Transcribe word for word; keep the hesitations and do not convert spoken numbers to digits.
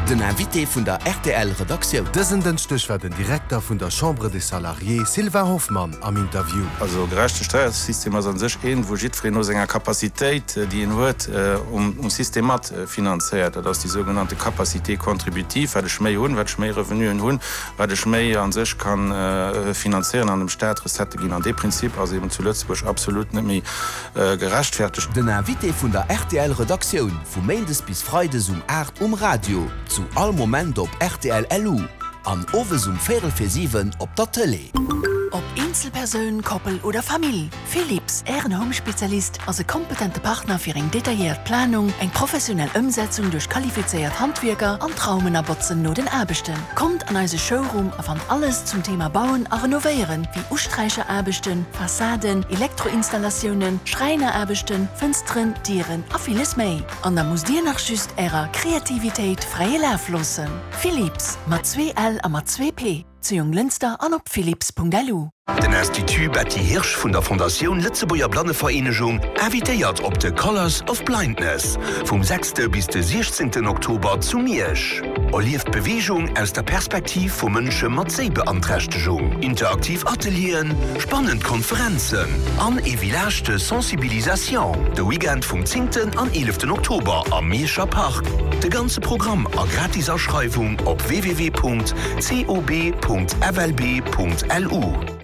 Den Invité vun der R T L-Redaktion. Dëssen den Stöch war den Direktor vun der Chambre des Salariés Sylvain Hoffmann am Interview. Also gerechte Steuersystem as an sech een, wo jitré no senger Kapazitéit, die en huet um, um Systemat finanziert, dats die sogenannte Kapazité kontributiv, watch méi hunn, watch méi Revenuen hunn, watch méi an sech kann äh, finanzieren an dem Staatresette ginn an de Prinzip as eben zu Lützburg absolut nemmi äh, gerechtfertigt. Den Invité vun der R T L-Redaktion vu Mendes bis Freudes um acht um Radio, zu all Moment op R T L L U, an Owes um Viertel sieben op der Tele. Ob Einzelperson, Koppel oder Familie. Philips, Ehren Home-Spezialist, als kompetente Partner für eine detaillierte Planung, eine professionelle Umsetzung durch qualifizierte Handwerker und Traumenabotzen nur den Erbesten. Kommt an unseren Showroom und fand alles zum Thema Bauen und Renovieren, wie Ustreicher-Erbesten, Fassaden, Elektroinstallationen, Schreiner-Erbesten, Fenstern, Tieren und vieles mehr. Und da muss dir nach just ihrer Kreativität freie Lauf lassen. Philips, mit zwei L und mit zwei P. Zu Junglinster an op philips punkt l u. Den Institut Betty Hirsch vun der Fondation Litzebuer Blannevereinigung invitéiert op de Colors of Blindness vom sechsten bis den sechzehnten Oktober zu Miersch. Er lieft Bewegung aus der Perspektiv vu Mënsche mat Sehbeanträchtigung, interaktiv Atelieren, spannend Konferenzen, an e villagechte Sensibilisation. De Weekend vom zehnten an elften Oktober am Mierscher Park. De ganze Programm a Gratisausschreibung op w w w punkt cob punkt f l b punkt l u.